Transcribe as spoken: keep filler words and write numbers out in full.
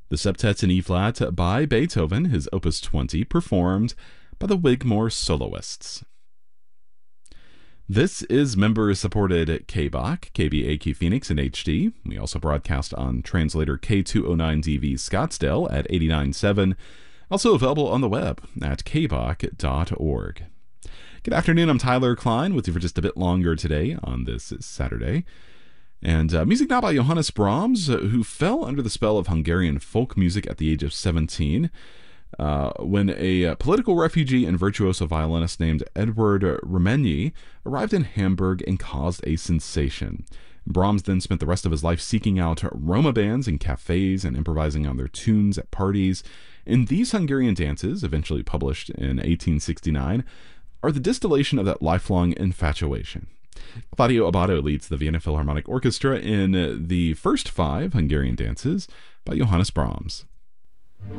The Septet in E-flat by Beethoven, his Opus twenty, performed by the Wigmore Soloists. This is member-supported K B A C, K B A Q Phoenix in H D. We also broadcast on translator K two oh nine D V Scottsdale at eighty-nine point seven. Also available on the web at k b a c dot org. Good afternoon, I'm Tyler Klein with you for just a bit longer today on this Saturday. And uh, music now by Johannes Brahms, uh, who fell under the spell of Hungarian folk music at the age of seventeen. Uh, when a uh, political refugee and virtuoso violinist named Edward Remenyi arrived in Hamburg and caused a sensation. Brahms then spent the rest of his life seeking out Roma bands in cafes and improvising on their tunes at parties. And these Hungarian dances, eventually published in eighteen sixty-nine, are the distillation of that lifelong infatuation. Claudio Abbado leads the Vienna Philharmonic Orchestra in the first five Hungarian dances by Johannes Brahms.